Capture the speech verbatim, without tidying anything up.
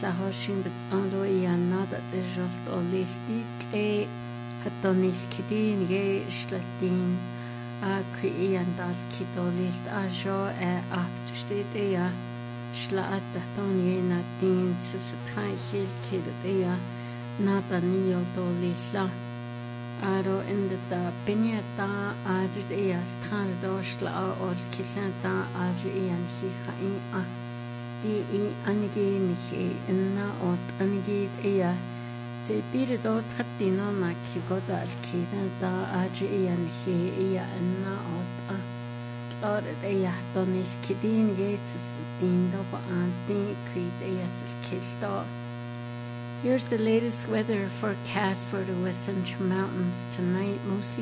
lahoshin bits ando iana that the just all this detail hatonil kidin ge shlatin a krian dal kidolist a jo e aptsteht ja slaat daton je na din sis trein hil kid ja na danio dolisa aro in the da pinyata ajit ja stran dosla ol kilanta aj ian hiha in a di i anigi nihi inna ot anigi ja se bire do tratino ma kigoda al kilanta aj ian hi ja inna ot a klor ja donis kidin jesus din do ba anti kid ja kilto. Here's the latest weather forecast for the Western Mountains tonight. Mostly